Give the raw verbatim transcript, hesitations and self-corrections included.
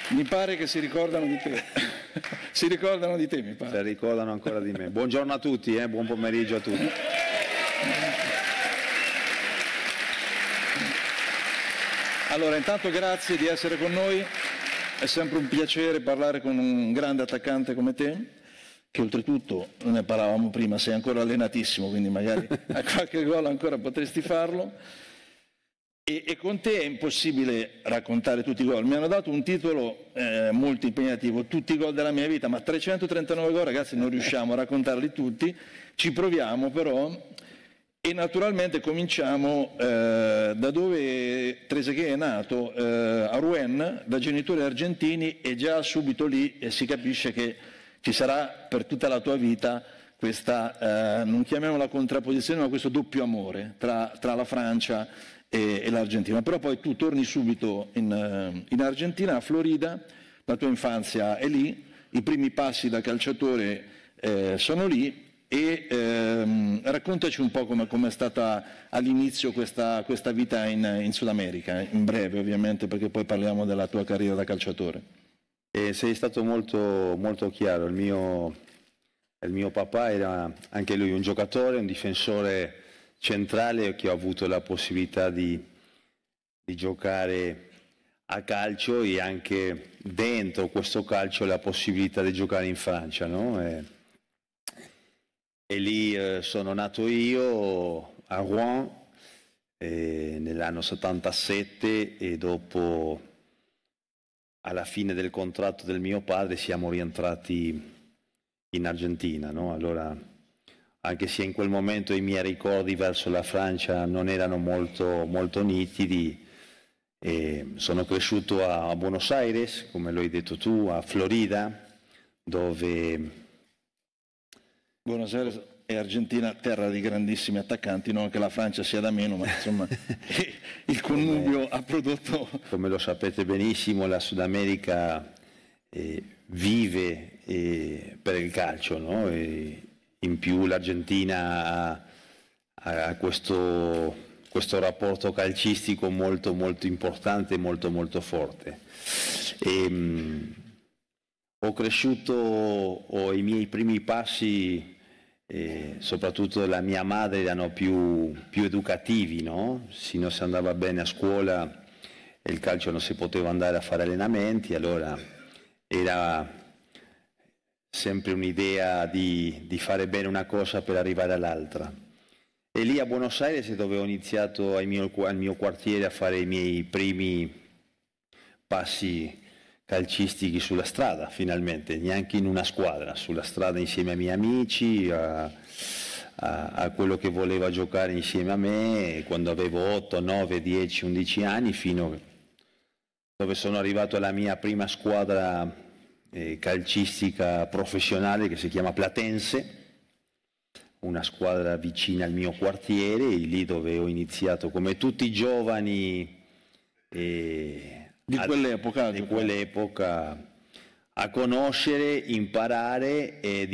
Mi pare che si ricordano di te. Si ricordano di te, mi pare. Si ricordano ancora di me. Buongiorno a tutti, eh? Buon pomeriggio a tutti. Allora, intanto grazie di essere con noi. È sempre un piacere parlare con un grande attaccante come te, che oltretutto, ne parlavamo prima, sei ancora allenatissimo, quindi magari a qualche gol ancora potresti farlo. E, e con te è impossibile raccontare tutti i gol. Mi hanno dato un titolo eh, molto impegnativo, tutti i gol della mia vita, ma trecentotrentanove gol, ragazzi, non riusciamo a raccontarli tutti. Ci proviamo però, e naturalmente cominciamo eh, da dove Trezeguet è nato, eh, a Rouen, da genitori argentini, e già subito lì eh, si capisce che ci sarà per tutta la tua vita questa, eh, non chiamiamola contrapposizione, ma questo doppio amore tra, tra la Francia e, e l'Argentina. Però poi tu torni subito in, in Argentina, a Florida, la tua infanzia è lì, i primi passi da calciatore eh, sono lì, e ehm, raccontaci un po' come è stata all'inizio questa, questa vita in, in Sud America, in breve ovviamente, perché poi parliamo della tua carriera da calciatore. E sei stato molto, molto chiaro. Il mio, il mio papà era anche lui un giocatore, un difensore centrale che ho avuto la possibilità di, di giocare a calcio, e anche dentro questo calcio la possibilità di giocare in Francia, no? E, e lì eh, sono nato io a Rouen eh, nell'anno settantasette, e dopo, alla fine del contratto del mio padre, siamo rientrati in Argentina, no? Allora, anche se in quel momento i miei ricordi verso la Francia non erano molto, molto nitidi, e sono cresciuto a Buenos Aires, come lo hai detto tu, a Florida, dove... Buenos Aires e Argentina, terra di grandissimi attaccanti, non che la Francia sia da meno, ma insomma il connubio come, ha prodotto... Come lo sapete benissimo, la Sud America eh, vive eh, per il calcio, no? E in più l'Argentina ha, ha questo, questo rapporto calcistico molto molto importante, molto molto forte. E, mh, ho cresciuto, ho i miei primi passi... E soprattutto la mia madre erano più, più educativi, no? Se non si andava bene a scuola e il calcio non si poteva andare a fare allenamenti, allora era sempre un'idea di, di fare bene una cosa per arrivare all'altra. E lì a Buenos Aires, dove ho iniziato al mio, al mio quartiere a fare i miei primi passi calcistici sulla strada, finalmente, neanche in una squadra, sulla strada insieme ai miei amici, a, a, a quello che voleva giocare insieme a me, quando avevo otto, nove, dieci, undici anni, fino a dove sono arrivato alla mia prima squadra eh, calcistica professionale, che si chiama Platense, una squadra vicina al mio quartiere, e lì dove ho iniziato, come tutti i giovani eh, Di quell'epoca, di quell'epoca, a conoscere, imparare e